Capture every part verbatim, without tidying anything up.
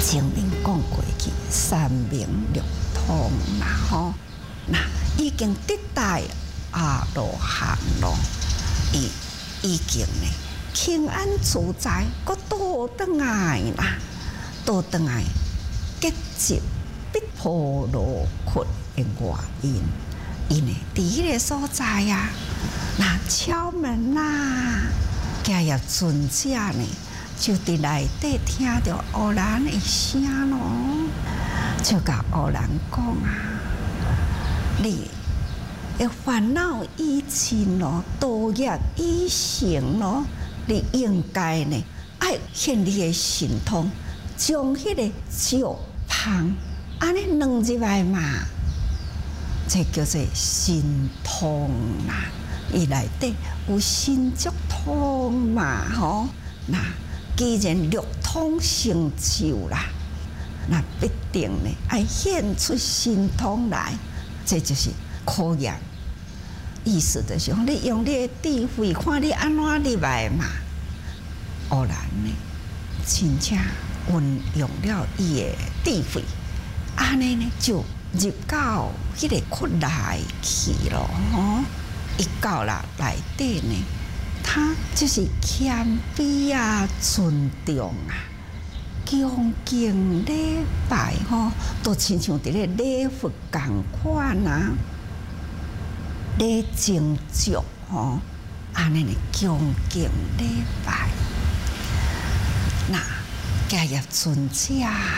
前面讲过去三明六通啦吼，那已经得大阿罗汉咯，伊已经呢平安自在，搁倒转来啦，倒转来结集必婆罗窟的外因，因呢伫迄个所在啊，那敲门啦，家业尊者呢就伫内底听到乌兰的声咯，就甲乌兰讲啊，你的烦恼已尽咯，道业已成咯，你应该呢爱现你的神通，将迄个石棒安尼弄入来嘛，这叫做神通啦。伊内底有神足通嘛吼，那既然六通成就啦，那必定呢爱显出神通来，这就是考验。意思就是讲，你用你的智慧，看你安怎入来嘛。偶然呢，真正运用了伊的智慧，安尼呢就入到迄个窟内去咯。吼，一到啦内底呢，他就是谦卑啊、尊重啊、恭敬礼拜吼，都亲像伫咧礼佛共款啊。礼敬足吼，安尼呢恭敬礼拜。那家业尊者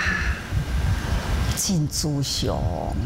真自祥，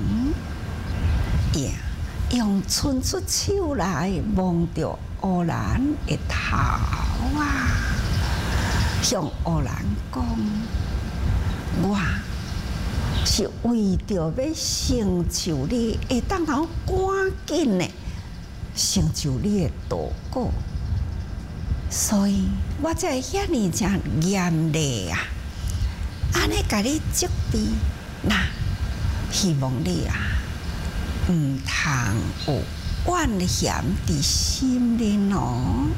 也用伸出手来摸着乌兰的头啊，向乌兰讲：我是为着要成就你，会当好赶紧的成就你的道果，所以我才遐尼正严厉啊！安尼甲你责备，那希望你啊，毋通有怨嫌伫心里哦。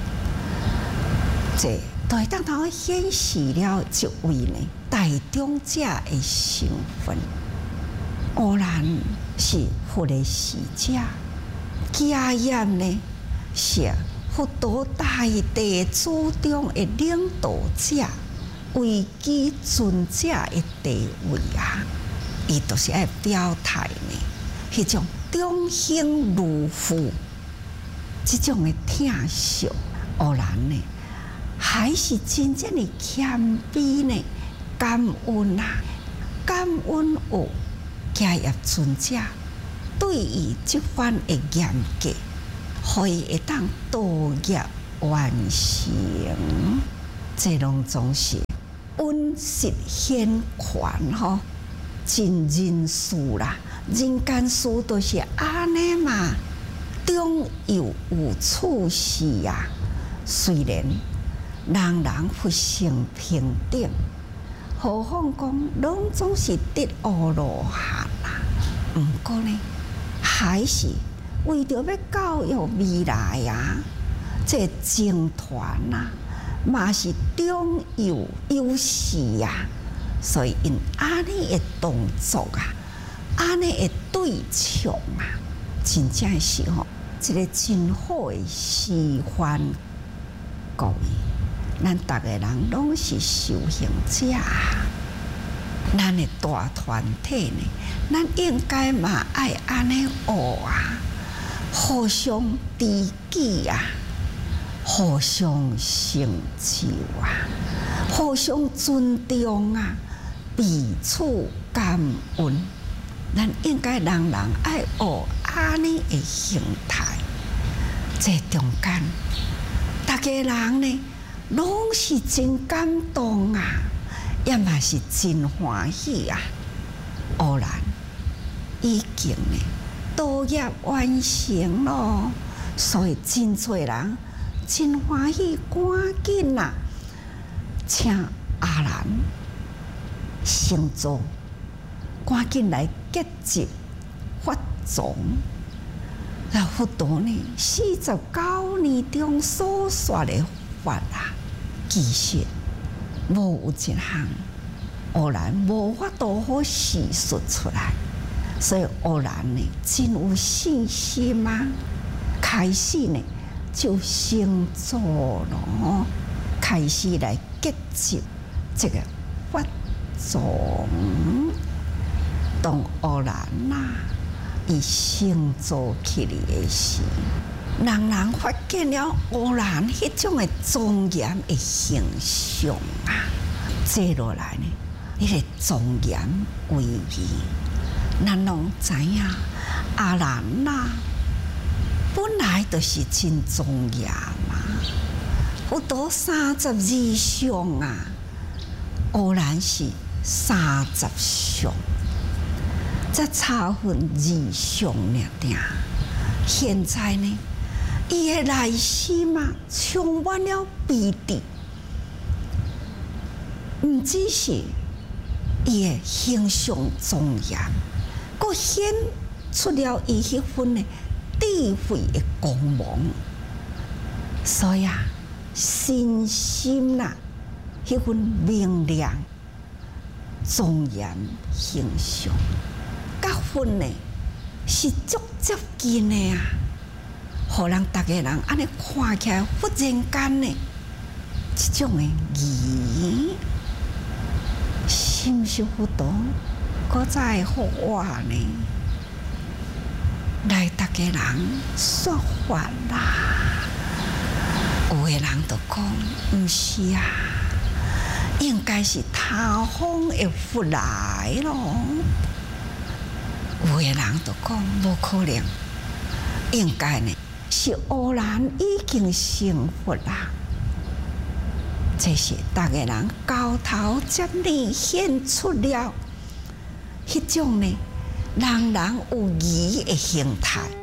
这都会当头显示了一位呢大中者的身份。乌兰是佛的使者，家业呢是佛陀大地主中的领导者，位居尊者的地位啊，伊都是爱表态呢，迄种忠心如父，这种的疼惜，乌兰呢，还是真正的谦卑呢，感恩啊，感恩有家业尊者对伊这番的严格。可以会当道业完成，这拢总是温习显权吼，尽人事啦，人间事都是安尼嘛，终有有处事啊。虽然人人不成平等，何况讲拢总是得阿罗汉啦，毋过呢，还是。为着要教育未来啊，这僧团啊，嘛是中有优势啊，所以因安尼的动作啊，安尼的对象啊，真正是吼，一个真好的示范。各位，咱逐个人拢是修行者，咱的大团体呢，咱应该嘛爱安尼学啊。互相知己啊，互相成就啊，互相尊重啊，彼此感恩。咱应该人人爱学安尼的形态。这中间，大家人呢，拢是真感动啊，也嘛是真欢喜啊。偶然已经呢。道业完成咯，所以真多人真欢喜，赶紧啦，请阿兰成座，赶紧来结集法宗。那佛陀呢，四十九年中所说的法啊，其实无有一项偶然无法度好叙述出来，所以偶然呢，真有信心吗？开始呢，就先做咯，开始来结集这个法种。当偶然呐，伊先做起嚟的时，人人发现了偶然迄种的庄严的形象啊，坐落来呢，迄个庄严威仪，咱拢知影阿兰呐，本来就是真庄严嘛，有多三十二相啊，偶然是三十相。才差分二相尔定，现在呢，伊的内心啊，充满了悲悯，唔只是伊的形象庄严，佫显出了伊迄份的智慧的光芒。所以啊，身心呐，迄份明亮、庄严形象。甲分呢是足接近的啊，互人逐个人安尼看起来，忽然间呢，这种的疑，是毋是有多？搁再互我呢，来逐个人说法啦。有的人就讲，毋是啊，应该是他方会复来咯。有的人就讲无可能，应该呢是偶然已经成佛啦。这是大家人交头接耳显出了迄种呢，人人有疑的形态。